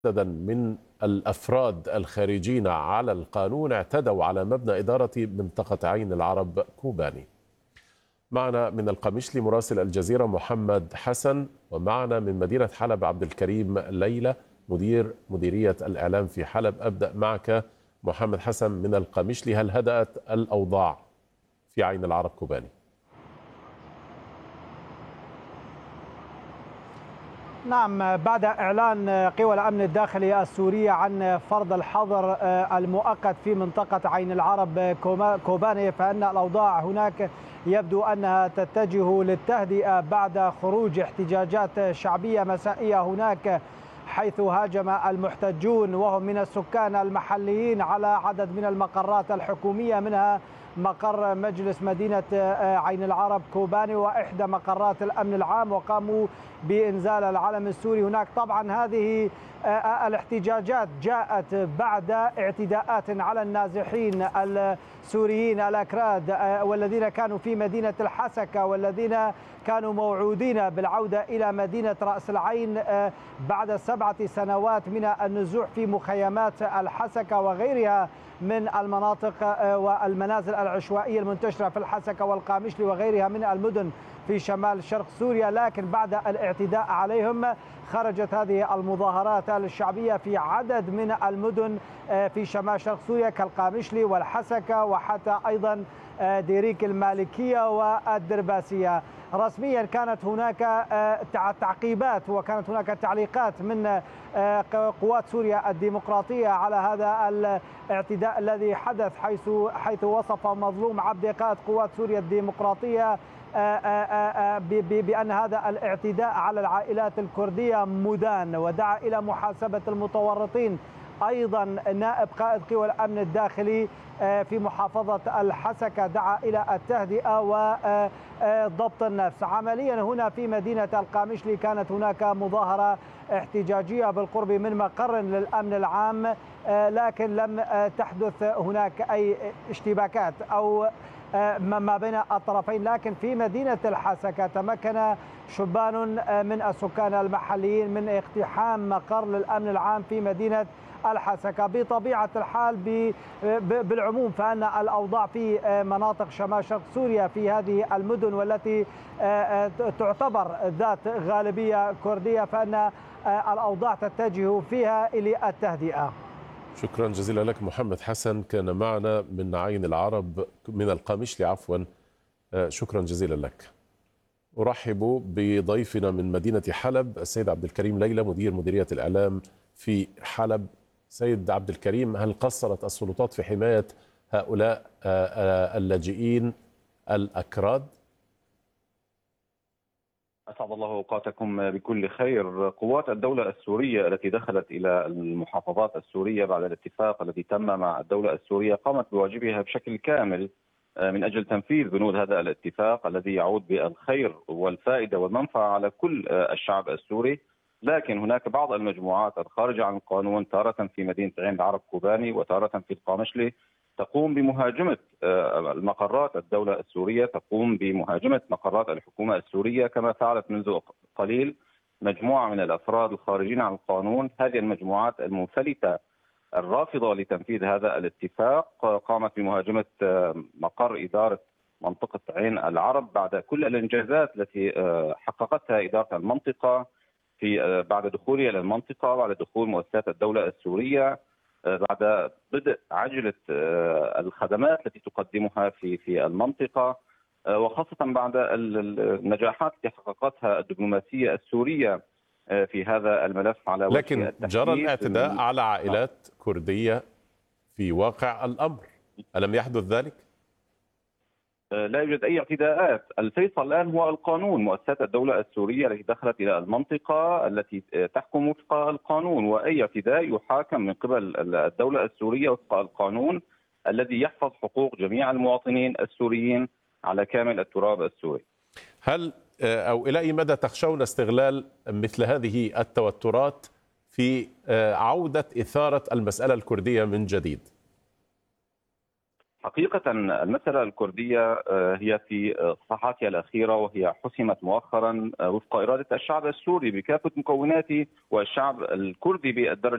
عددا من الأفراد الخارجين على القانون اعتدوا على مبنى إدارة منطقة عين العرب كوباني. معنا من القميشلي مراسل الجزيرة محمد حسن، ومعنا من مدينة حلب عبد الكريم ليلى مديرية الإعلام في حلب. أبدأ معك محمد حسن من القميشلي، هل هدأت الأوضاع في عين العرب كوباني؟ نعم، بعد إعلان قوى الأمن الداخلي السورية عن فرض الحظر المؤقت في منطقة عين العرب كوباني، فإن الأوضاع هناك يبدو أنها تتجه للتهدئة بعد خروج احتجاجات شعبية مسائية هناك، حيث هاجم المحتجون وهم من السكان المحليين على عدد من المقرات الحكومية، منها مقر مجلس مدينة عين العرب كوباني وإحدى مقرات الأمن العام، وقاموا بإنزال العلم السوري هناك. طبعا هذه الاحتجاجات جاءت بعد اعتداءات على النازحين السوريين الأكراد والذين كانوا في مدينة الحسكة، والذين كانوا موعودين بالعودة إلى مدينة رأس العين بعد 7 سنوات من النزوح في مخيمات الحسكة وغيرها من المناطق والمنازل العشوائية المنتشرة في الحسكة والقامشلي وغيرها من المدن في شمال شرق سوريا. لكن بعد الاعتداء عليهم خرجت هذه المظاهرات الشعبية في عدد من المدن في شمال شرق سوريا كالقامشلي والحسكة وحتى أيضا ديريك المالكية والدرباسية. رسميا كانت هناك تعقيبات وكانت هناك تعليقات من قوات سوريا الديمقراطية على هذا الاعتداء الذي حدث، حيث وصف مظلوم عبد قائد قوات سوريا الديمقراطية بأن هذا الاعتداء على العائلات الكردية مدان، ودعا إلى محاسبة المتورطين. أيضا نائب قائد قوى الأمن الداخلي في محافظة الحسكة دعا إلى التهدئة وضبط النفس. عمليا هنا في مدينة القامشلي كانت هناك مظاهرة احتجاجية بالقرب من مقر للأمن العام، لكن لم تحدث هناك أي اشتباكات أو ما بين الطرفين. لكن في مدينة الحسكة تمكن شبان من السكان المحليين من اقتحام مقر للأمن العام في مدينة الحسكة. بطبيعة الحال بالعموم فإن الأوضاع في مناطق شمال شرق سوريا في هذه المدن والتي تعتبر ذات غالبية كردية فإن الأوضاع تتجه فيها إلى التهدئة. شكرا جزيلا لك محمد حسن، كان معنا من عين العرب من القامشلي عفوا. شكرا جزيلا لك. أرحب بضيفنا من مدينة حلب السيد عبد الكريم ليلى مديرية الإعلام في حلب. سيد عبد الكريم، هل قصرت السلطات في حماية هؤلاء اللاجئين الأكراد؟ أسعد الله أوقاتكم بكل خير. قوات الدولة السورية التي دخلت إلى المحافظات السورية بعد الاتفاق الذي تم مع الدولة السورية قامت بواجبها بشكل كامل من أجل تنفيذ بنود هذا الاتفاق الذي يعود بالخير والفائدة والمنفعة على كل الشعب السوري. لكن هناك بعض المجموعات الخارجة عن القانون تارة في مدينة عين العرب كوباني وتارة في القامشلي تقوم بمهاجمة المقرات الدولة السورية، تقوم بمهاجمة مقرات الحكومة السورية، كما فعلت منذ قليل مجموعة من الأفراد الخارجين عن القانون. هذه المجموعات المنفلتة الرافضة لتنفيذ هذا الاتفاق قامت بمهاجمة مقر إدارة منطقة عين العرب بعد كل الإنجازات التي حققتها إدارة المنطقة بعد دخولها إلى المنطقة، بعد دخول مؤسسات الدولة السورية، بعد بدء عجلة الخدمات التي تقدمها في المنطقة، وخاصة بعد النجاحات التي حققتها الدبلوماسية السورية في هذا الملف على وجه لكن التحديد. جرى الاعتداء على عائلات كردية في واقع الأمر، ألم يحدث ذلك؟ لا يوجد أي اعتداءات. الفيصل الآن هو القانون، مؤسسات الدولة السورية التي دخلت إلى المنطقة التي تحكم وفق القانون، وأي اعتداء يحاكم من قبل الدولة السورية وفق القانون الذي يحفظ حقوق جميع المواطنين السوريين على كامل التراب السوري. هل أو إلى أي مدى تخشون استغلال مثل هذه التوترات في عودة إثارة المسألة الكردية من جديد؟ حقيقة المسألة الكردية هي في صفحاتها الأخيرة، وهي حسمت مؤخرا وفق إرادة الشعب السوري بكافة مكوناته، والشعب الكردي بالدرجة